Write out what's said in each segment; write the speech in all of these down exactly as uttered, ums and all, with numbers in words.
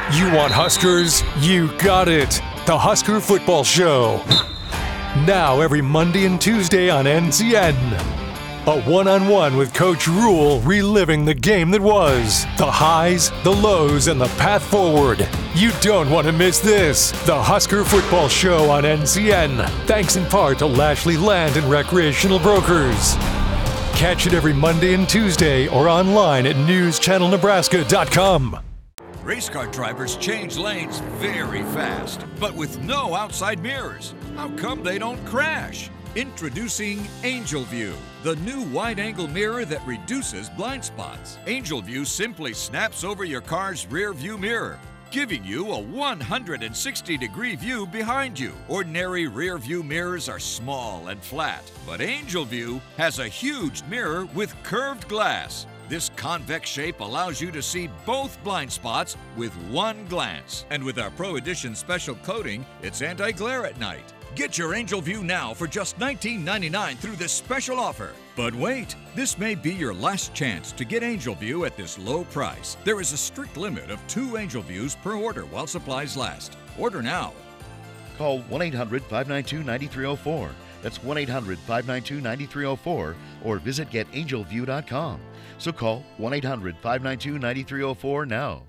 You want Huskers? You got it. The Husker Football Show. Now every Monday and Tuesday on N C N. A one-on-one with Coach Rule, reliving the game that was. The highs, the lows, and the path forward. You don't want to miss this. The Husker Football Show on N C N. Thanks in part to Lashley Land and Recreational Brokers. Catch it every Monday and Tuesday or online at news channel nebraska dot com. Race car drivers change lanes very fast, but with no outside mirrors. How come they don't crash? Introducing Angel View, the new wide-angle mirror that reduces blind spots. Angel View simply snaps over your car's rear view mirror, giving you a one hundred sixty degree view behind you. Ordinary rear view mirrors are small and flat, but Angel View has a huge mirror with curved glass. This convex shape allows you to see both blind spots with one glance. And with our Pro Edition special coating, it's anti-glare at night. Get your Angel View now for just nineteen ninety-nine dollars through this special offer. But wait, this may be your last chance to get Angel View at this low price. There is a strict limit of two Angel Views per order while supplies last. Order now. Call one eight hundred, five nine two, nine three zero four. That's one eight hundred, five nine two, nine three zero four or visit get angel view dot com. So call one eight hundred, five nine two, nine three zero four now.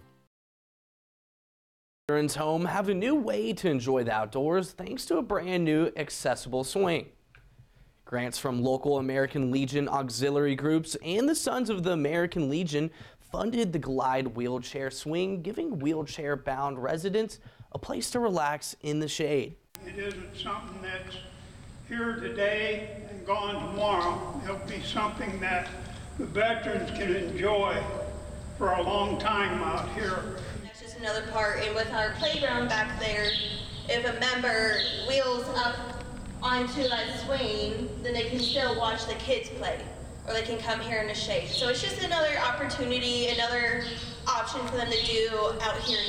Veterans Home have a new way to enjoy the outdoors thanks to a brand new accessible swing. Grants from local American Legion auxiliary groups and the Sons of the American Legion funded the Glide wheelchair swing, giving wheelchair-bound residents a place to relax in the shade. It isn't something that's here today and gone tomorrow. It'll be something that the veterans can enjoy for a long time out here. That's just another part, and with our playground back there, if a member wheels up onto that swing, then they can still watch the kids play, or they can come here in the shade. So it's just another opportunity, another option for them to do out here.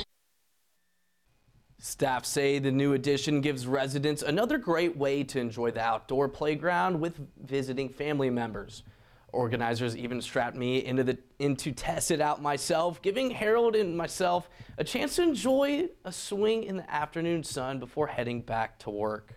Staff say the new addition gives residents another great way to enjoy the outdoor playground with visiting family members. Organizers even strapped me into the in to test it out myself, giving Harold and myself a chance to enjoy a swing in the afternoon sun before heading back to work.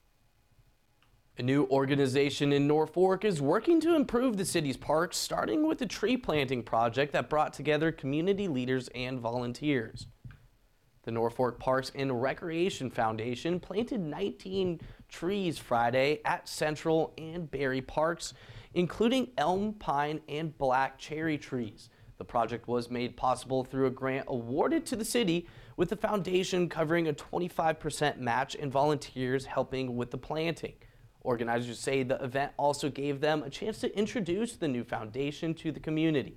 A new organization in Norfolk is working to improve the city's parks, starting with a tree planting project that brought together community leaders and volunteers. The Norfolk Parks and Recreation Foundation planted nineteen trees Friday at Central and Berry Parks, including elm, pine, and black cherry trees. The project was made possible through a grant awarded to the city, with the foundation covering a twenty-five percent match and volunteers helping with the planting. Organizers say the event also gave them a chance to introduce the new foundation to the community.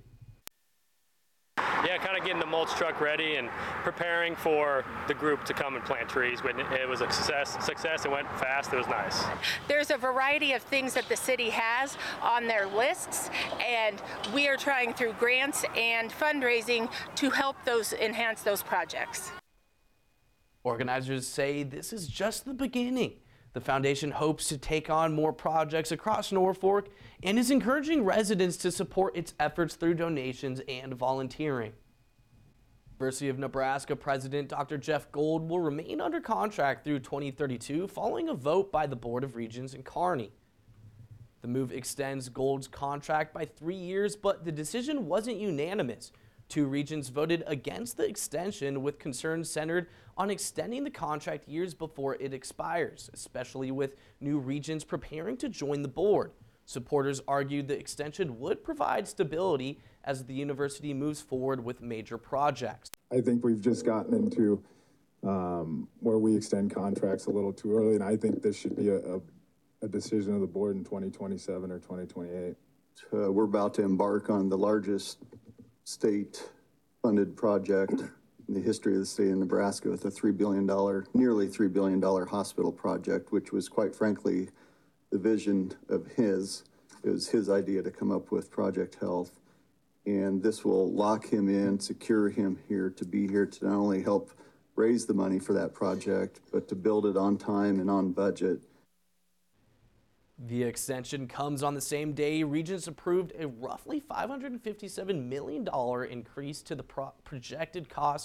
Yeah, kind of getting the mulch truck ready and preparing for the group to come and plant trees. But it was a success. Success. It went fast. It was nice. There's a variety of things that the city has on their lists, and we are trying through grants and fundraising to help those enhance those projects. Organizers say this is just the beginning. The foundation hopes to take on more projects across Norfolk and is encouraging residents to support its efforts through donations and volunteering. University of Nebraska President Doctor Jeff Gold will remain under contract through twenty thirty-two following a vote by the Board of Regents in Kearney. The move extends Gold's contract by three years, but the decision wasn't unanimous. Two regents voted against the extension, with concerns centered on extending the contract years before it expires, especially with new regents preparing to join the board. Supporters argued the extension would provide stability as the university moves forward with major projects. I think we've just gotten into um, where we extend contracts a little too early, and I think this should be a, a, a decision of the board in twenty twenty-seven or twenty twenty-eight. Uh, we're about to embark on the largest state-funded project in the history of the state of Nebraska, with a three billion dollars, nearly three billion dollars hospital project, which was quite frankly the vision of his. It was his idea to come up with Project Health. And this will lock him in, secure him here to be here to not only help raise the money for that project, but to build it on time and on budget. The extension comes on the same day Regents approved a roughly five hundred fifty-seven million dollars increase to the pro projected cost